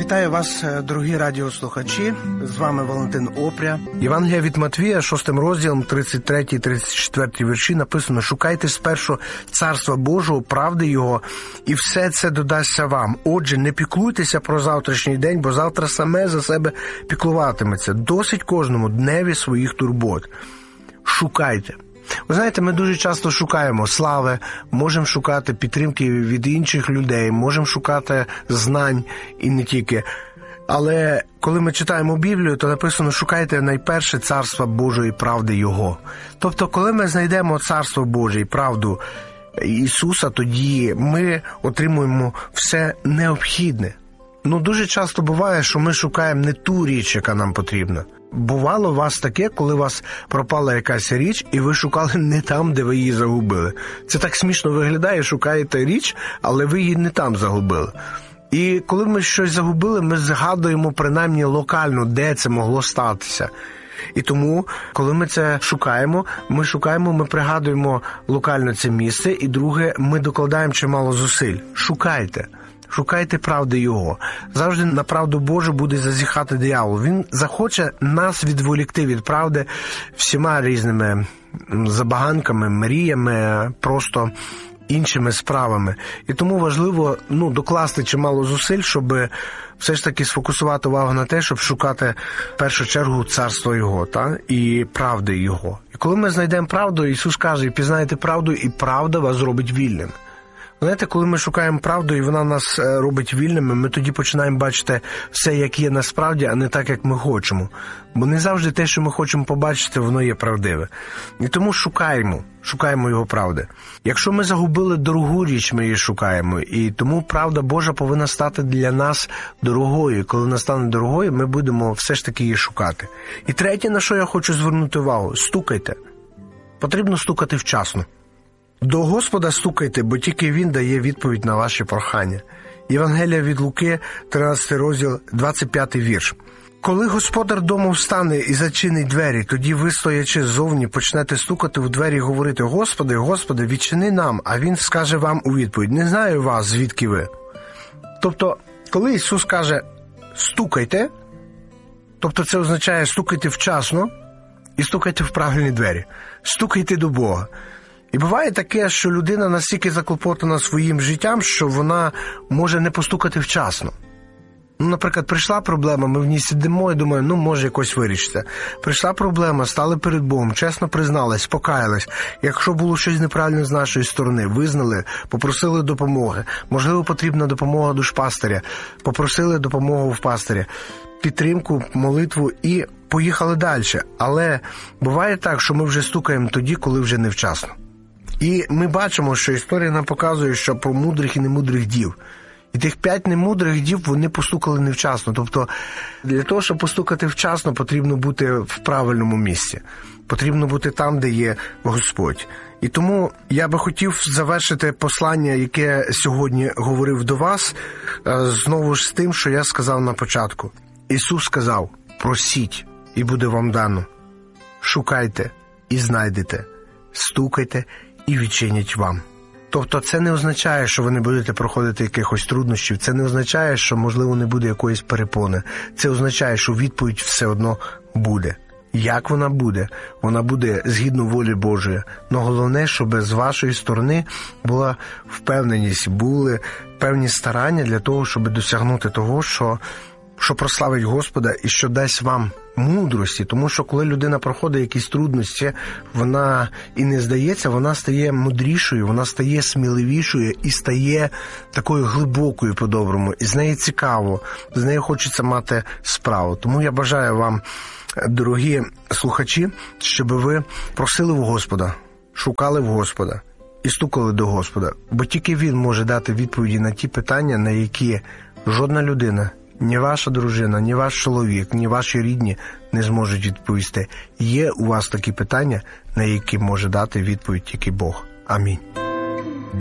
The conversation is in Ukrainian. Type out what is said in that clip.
Вітаю вас, дорогі радіослухачі. З вами Валентин Опря. Євангелія від Матвія, 6 розділом, 33-34 вірші написано: «Шукайте спершу Царства Божого, правди Його, і все це додасться вам. Отже, не піклуйтеся про завтрашній день, бо завтра саме за себе піклуватиметься. Досить кожному дневі своїх турбот». Шукайте. Ви знаєте, ми дуже часто шукаємо слави, можемо шукати підтримки від інших людей, можемо шукати знань і не тільки. Але коли ми читаємо Біблію, то написано: шукайте найперше Царства Божої і правди Його. Тобто, коли ми знайдемо Царство Боже і правду Ісуса, тоді ми отримуємо все необхідне. Дуже часто буває, що ми шукаємо не ту річ, яка нам потрібна. Бувало у вас таке, коли у вас пропала якась річ, і ви шукали не там, де ви її загубили. Це так смішно виглядає, шукаєте річ, але ви її не там загубили. І коли ми щось загубили, ми згадуємо принаймні локально, де це могло статися. І тому, коли ми це шукаємо, ми пригадуємо локально це місце, і друге, ми докладаємо чимало зусиль. Шукайте. Шукайте правди Його. Завжди на правду Божу буде зазіхати диявол. Він захоче нас відволікти від правди всіма різними забаганками, мріями, просто іншими справами. І тому важливо докласти чимало зусиль, щоб все ж таки сфокусувати увагу на те, щоб шукати в першу чергу Царство Його і правди Його. І коли ми знайдемо правду, Ісус каже: «Пізнаєте правду, і правда вас зробить вільним». Знаєте, коли ми шукаємо правду, і вона нас робить вільними, ми тоді починаємо бачити все, як є насправді, а не так, як ми хочемо. Бо не завжди те, що ми хочемо побачити, воно є правдиве. І тому шукаємо Його правди. Якщо ми загубили дорогу річ, ми її шукаємо. І тому правда Божа повинна стати для нас дорогою. І коли вона стане дорогою, ми будемо все ж таки її шукати. І третє, на що я хочу звернути увагу – стукайте. Потрібно стукати вчасно. До Господа стукайте, бо тільки Він дає відповідь на ваші прохання. Євангелія від Луки, 13 розділ, 25 вірш. «Коли господар дому встане і зачинить двері, тоді ви, стоячи ззовні, почнете стукати в двері і говорити: Господи, Господи, відчини нам, а Він скаже вам у відповідь: не знаю вас, звідки ви». Тобто, коли Ісус каже «стукайте», тобто це означає стукайте вчасно і стукайте в правильні двері. Стукайте до Бога. І буває таке, що людина настільки заклопотана своїм життям, що вона може не постукати вчасно. Наприклад, прийшла проблема, ми в ній сидимо і думаємо, може якось вирішиться. Прийшла проблема, стали перед Богом, чесно призналась, покаялась. Якщо було щось неправильне з нашої сторони, визнали, попросили допомоги. Можливо, потрібна допомога душпастиря, попросили допомогу в пастиря, підтримку, молитву і поїхали далі. Але буває так, що ми вже стукаємо тоді, коли вже невчасно. І ми бачимо, що історія нам показує, що про мудрих і немудрих дів. І тих 5 немудрих дів, вони постукали невчасно. Тобто, для того, щоб постукати вчасно, потрібно бути в правильному місці. Потрібно бути там, де є Господь. І тому я би хотів завершити послання, яке сьогодні говорив до вас, знову ж з тим, що я сказав на початку. Ісус сказав: «Просіть, і буде вам дано. Шукайте, і знайдете. Стукайте, і відчинять вам». Тобто це не означає, що ви не будете проходити якихось труднощів, це не означає, що, можливо, не буде якоїсь перепони. Це означає, що відповідь все одно буде. Як вона буде? Вона буде згідно волі Божої. Но головне, щоб з вашої сторони була впевненість, були певні старання для того, щоб досягнути того, що прославить Господа і що дасть вам мудрості. Тому що коли людина проходить якісь трудності, вона і не здається, вона стає мудрішою, вона стає сміливішою і стає такою глибокою по-доброму. І з нею цікаво, з нею хочеться мати справу. Тому я бажаю вам, дорогі слухачі, щоб ви просили в Господа, шукали в Господа і стукали до Господа. Бо тільки Він може дати відповіді на ті питання, на які жодна людина, ні ваша дружина, ні ваш чоловік, ні ваші рідні не зможуть відповісти. Є у вас такі питання, на які може дати відповідь тільки Бог. Амінь.